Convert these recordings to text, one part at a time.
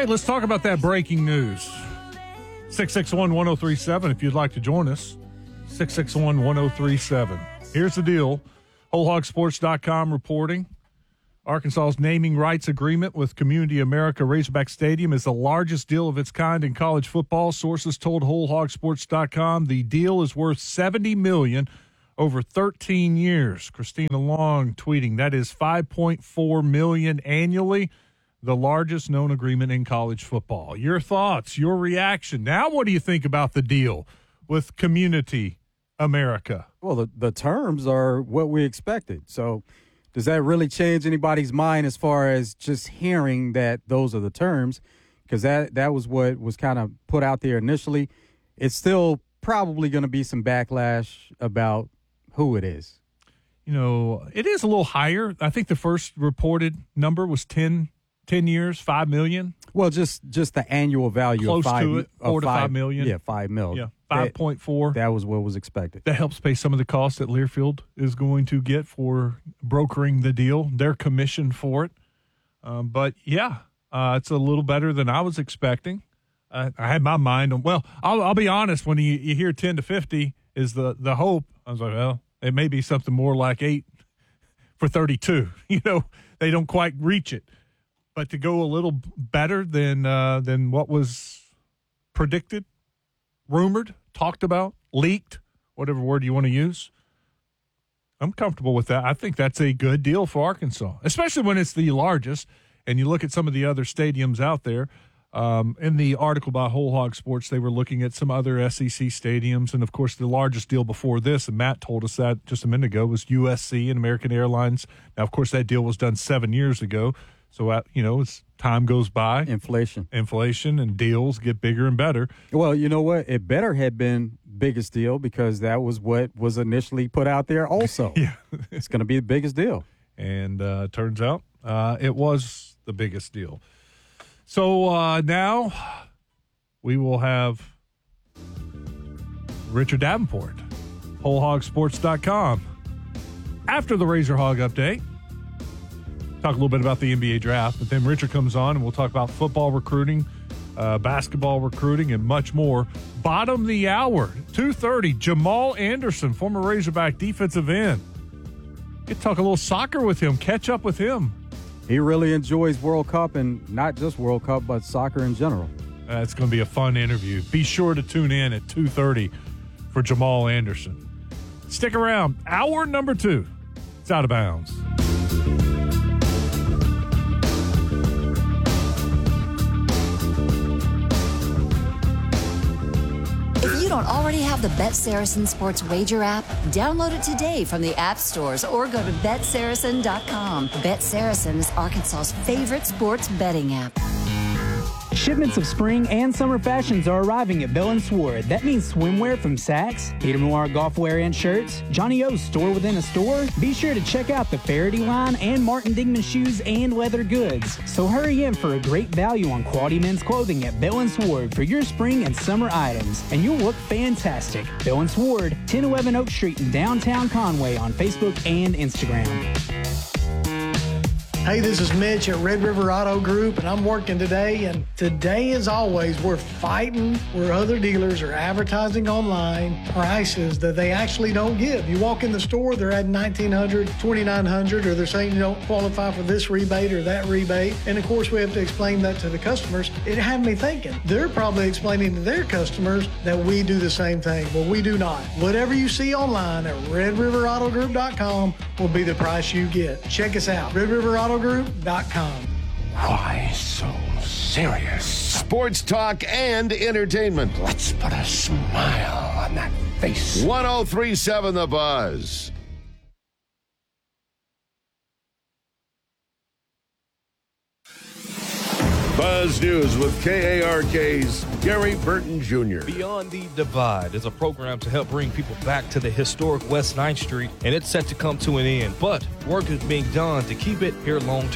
right, let's talk about that breaking news. 661-1037 if you'd like to join us. 661-1037. Here's the deal. WholeHogSports.com reporting. Arkansas's naming rights agreement with Community America Razorback Stadium is the largest deal of its kind in college football. Sources told WholeHogSports.com the deal is worth $70 million over 13 years. Christina Long tweeting, that is $5.4 million annually, the largest known agreement in college football. Your thoughts, your reaction. Now what do you think about the deal with Community America? Well, the terms are what we expected. So does that really change anybody's mind as far as just hearing that those are the terms? Because that was what was kind of put out there initially. It's still probably going to be some backlash about who it is. You know, it is a little higher. I think the first reported number was 10 years, $5 million. Well, just the annual value close of to it, $4 to $5 million. Yeah, $5 million. Yeah, 5.4. That was what was expected. That helps pay some of the costs that Learfield is going to get for brokering the deal. They're commissioned for it. But yeah, it's a little better than I was expecting. I had my mind on. Well, I'll be honest. When you hear 10 to 50 is the hope, I was like, well, it may be something more like 8 for 32. You know, they don't quite reach it. But to go a little better than what was predicted, rumored, talked about, leaked, whatever word you want to use, I'm comfortable with that. I think that's a good deal for Arkansas, especially when it's the largest. And you look at some of the other stadiums out there. In the article by Whole Hog Sports, they were looking at some other SEC stadiums. And, of course, the largest deal before this, and Matt told us that just a minute ago, was USC and American Airlines. Now, of course, that deal was done 7 years ago. So, as time goes by, inflation and deals get bigger and better. Well, you know what? It better had been biggest deal because that was what was initially put out there also. Yeah. It's going to be the biggest deal. And turns out it was the biggest deal. So now we will have Richard Davenport, WholeHogSports.com. After the Razor Hog update, talk a little bit about the NBA draft, but then Richard comes on and we'll talk about football recruiting, basketball recruiting, and much more. Bottom of the hour, 2:30, Jamal Anderson, former Razorback defensive end. Get to talk a little soccer with him, catch up with him. He really enjoys World Cup, and not just World Cup, but soccer in general. It's going to be a fun interview. Be sure to tune in at 2:30 for Jamal Anderson. Stick around. Hour number 2. It's Out of Bounds. If you don't already have the Bet Saracen Sports Wager app, download it today from the app stores or go to BetSaracen.com. Bet Saracen is Arkansas's favorite sports betting app. Shipments of spring and summer fashions are arriving at Bell & Sword. That means swimwear from Saks, Peter Millar golf wear and shirts, Johnny O's store within a store. Be sure to check out the Faraday line and Martin Dingman shoes and leather goods. So hurry in for a great value on quality men's clothing at Bell & Sword for your spring and summer items, and you'll look fantastic. Bell & Sword, 1011 Oak Street in downtown Conway on Facebook and Instagram. Hey, this is Mitch at Red River Auto Group, and I'm working today. And today, as always, we're fighting where other dealers are advertising online prices that they actually don't give. You walk in the store, they're at $1,900, $2,900, or they're saying you don't qualify for this rebate or that rebate. And of course, we have to explain that to the customers. It had me thinking, they're probably explaining to their customers that we do the same thing. Well, we do not. Whatever you see online at RedRiverAutoGroup.com will be the price you get. Check us out, RedRiverAutoGroup.com. Why so serious? Sports talk and entertainment. Let's put a smile on that face. 1037 The Buzz. Buzz News with KARK's Gary Burton Jr. Beyond the Divide is a program to help bring people back to the historic West 9th Street, and it's set to come to an end, but work is being done to keep it here long term.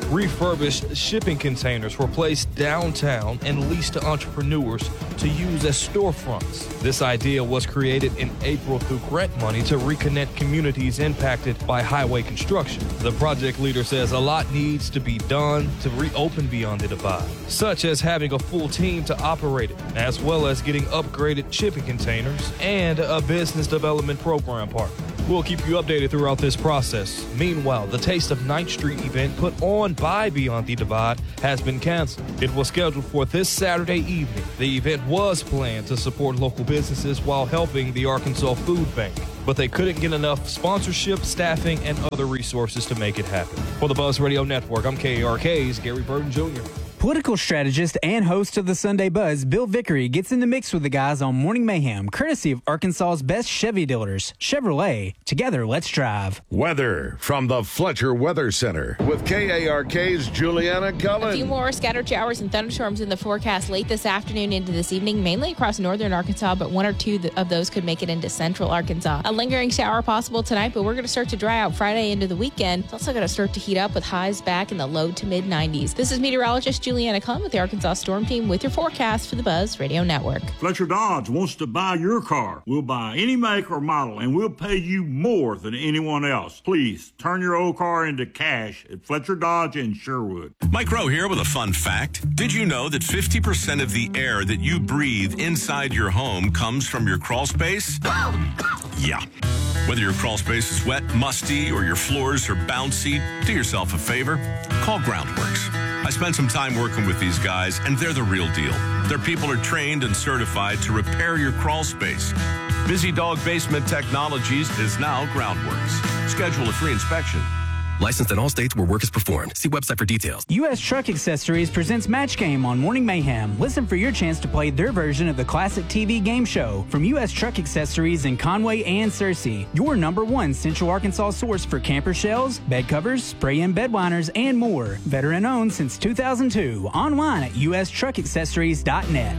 Refurbished shipping containers were placed downtown and leased to entrepreneurs to use as storefronts. This idea was created in April through grant money to reconnect communities impacted by highway construction. The project leader says a lot needs to be done to reopen Beyond the Divide, such as having a full team to operate it, as well as getting upgraded shipping containers and a business development program partner. We'll keep you updated throughout this process. Meanwhile, the Taste of 9th Street event put on by Beyond the Divide has been canceled. It was scheduled for this Saturday evening. The event was planned to support local businesses while helping the Arkansas Food Bank, but they couldn't get enough sponsorship, staffing, and other resources to make it happen. For the Buzz Radio Network, I'm KARK's Gary Burton Jr. Political strategist and host of the Sunday Buzz, Bill Vickery, gets in the mix with the guys on Morning Mayhem, courtesy of Arkansas's best Chevy dealers, Chevrolet. Together, let's drive. Weather from the Fletcher Weather Center with KARK's Juliana Cullen. A few more scattered showers and thunderstorms in the forecast late this afternoon into this evening, mainly across northern Arkansas, but one or two of those could make it into central Arkansas. A lingering shower possible tonight, but we're going to start to dry out Friday into the weekend. It's also going to start to heat up with highs back in the low to mid 90s. This is meteorologist Juliana Cullen with the Arkansas Storm Team with your forecast for the Buzz Radio Network. Fletcher Dodge wants to buy your car. We'll buy any make or model, and we'll pay you more than anyone else. Please turn your old car into cash at Fletcher Dodge in Sherwood. Mike Rowe here with a fun fact. Did you know that 50% of the air that you breathe inside your home comes from your crawl space? Yeah. Whether your crawl space is wet, musty, or your floors are bouncy, do yourself a favor. Call Groundworks. I spent some time working with these guys, and they're the real deal. Their people are trained and certified to repair your crawl space. Busy Dog Basement Technologies is now Groundworks. Schedule a free inspection. Licensed in all states where work is performed. See website for details. U.S. Truck Accessories presents Match Game on Morning Mayhem. Listen for your chance to play their version of the classic TV game show from U.S. Truck Accessories in Conway and Searcy. Your #1 Central Arkansas source for camper shells, bed covers, spray-in bed liners, and more. Veteran owned since 2002. Online at ustruckaccessories.net.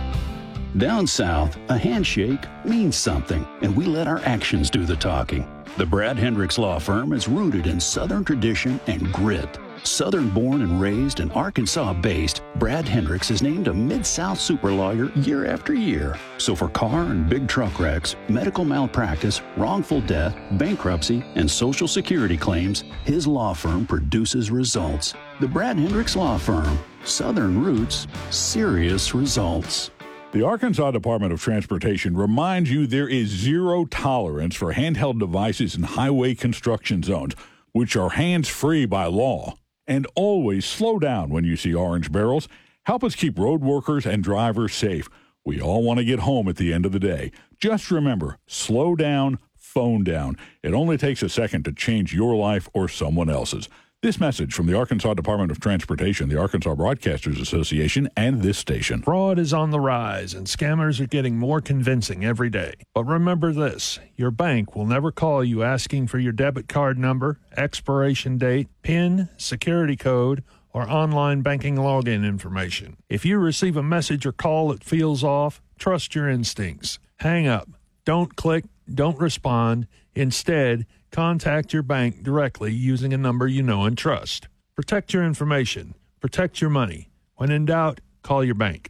Down south, a handshake means something, and we let our actions do the talking. The Brad Hendricks Law Firm is rooted in Southern tradition and grit. Southern-born and raised and Arkansas-based, Brad Hendricks is named a Mid-South super lawyer year after year. So for car and big truck wrecks, medical malpractice, wrongful death, bankruptcy, and Social Security claims, his law firm produces results. The Brad Hendricks Law Firm. Southern roots, serious results. The Arkansas Department of Transportation reminds you there is zero tolerance for handheld devices in highway construction zones, which are hands-free by law. And always slow down when you see orange barrels. Help us keep road workers and drivers safe. We all want to get home at the end of the day. Just remember, slow down, phone down. It only takes a second to change your life or someone else's. This message from the Arkansas Department of Transportation, the Arkansas Broadcasters Association, and this station. Fraud is on the rise, and scammers are getting more convincing every day. But remember this, your bank will never call you asking for your debit card number, expiration date, PIN, security code, or online banking login information. If you receive a message or call that feels off, trust your instincts. Hang up. Don't click. Don't respond. Instead, contact your bank directly using a number you know and trust. Protect your information. Protect your money. When in doubt, call your bank.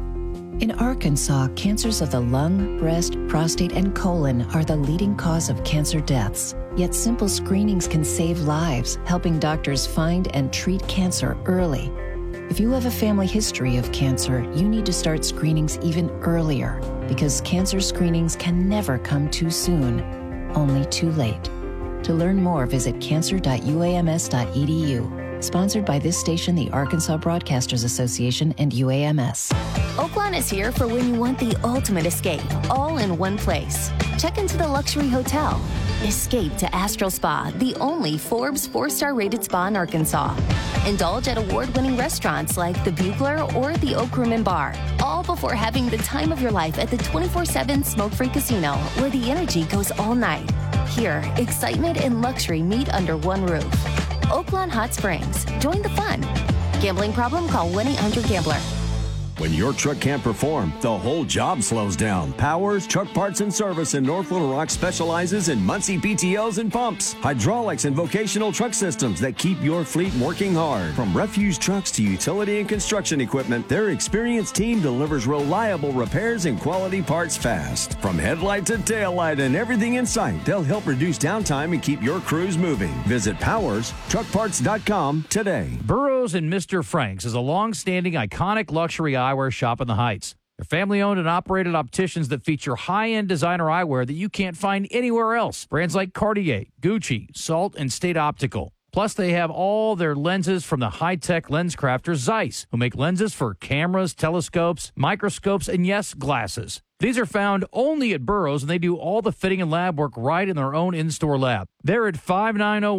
In Arkansas, cancers of the lung, breast, prostate, and colon are the leading cause of cancer deaths. Yet simple screenings can save lives, helping doctors find and treat cancer early. If you have a family history of cancer, you need to start screenings even earlier, because cancer screenings can never come too soon, only too late. To learn more, visit cancer.uams.edu. Sponsored by this station, the Arkansas Broadcasters Association, and UAMS. Oaklawn is here for when you want the ultimate escape, all in one place. Check into the luxury hotel. Escape to Astral Spa, the only Forbes 4-star rated spa in Arkansas. Indulge at award-winning restaurants like the Bugler or the Oak Room and Bar, all before having the time of your life at the 24/7 smoke-free casino, where the energy goes all night. Here, excitement and luxury meet under one roof. Oaklawn Hot Springs. Join the fun. Gambling problem? Call 1-800-GAMBLER. When your truck can't perform, the whole job slows down. Powers Truck Parts and Service in North Little Rock specializes in Muncie PTOs and pumps, hydraulics, and vocational truck systems that keep your fleet working hard. From refuse trucks to utility and construction equipment, their experienced team delivers reliable repairs and quality parts fast. From headlight to tail light and everything in sight, they'll help reduce downtime and keep your crews moving. Visit PowersTruckParts.com today. Burroughs and Mr. Frank's is a long-standing, iconic luxury eyewear shop in the Heights. They're family-owned and operated opticians that feature high-end designer eyewear that you can't find anywhere else. Brands like Cartier, Gucci, Salt, and State Optical. Plus, they have all their lenses from the high-tech lens crafter Zeiss, who make lenses for cameras, telescopes, microscopes, and yes, glasses. These are found only at Burroughs, and they do all the fitting and lab work right in their own in-store lab. They're at 5901